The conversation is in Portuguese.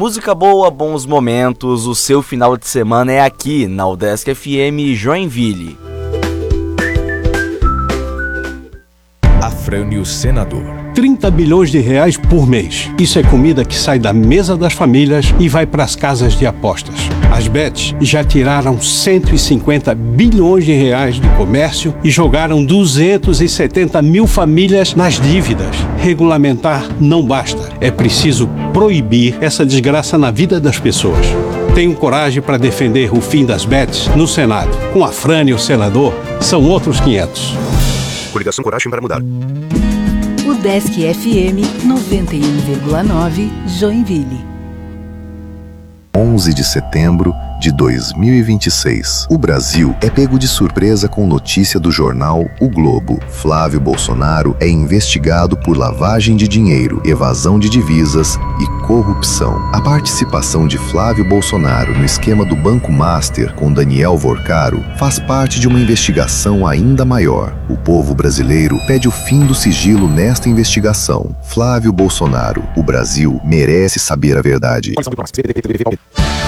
Música boa, bons momentos, o seu final de semana é aqui na Udesc FM Joinville. Afrânio Senador. 30 bilhões de reais por mês. Isso é comida que sai da mesa das famílias e vai para as casas de apostas. As bets já tiraram 150 bilhões de reais do comércio e jogaram 270 mil famílias nas dívidas. Regulamentar não basta. É preciso proibir essa desgraça na vida das pessoas. Tenho coragem para defender o fim das bets no Senado. Com Afrânio Senador, são outros 500. Coligação Coragem para Mudar. Udesc FM 91,9 Joinville. 11 de setembro de 2026. O Brasil é pego de surpresa com notícia do jornal O Globo. Flávio Bolsonaro é investigado por lavagem de dinheiro, evasão de divisas e corrupção. A participação de Flávio Bolsonaro no esquema do Banco Master com Daniel Vorcaro faz parte de uma investigação ainda maior. O povo brasileiro pede o fim do sigilo nesta investigação. Flávio Bolsonaro, o Brasil merece saber a verdade.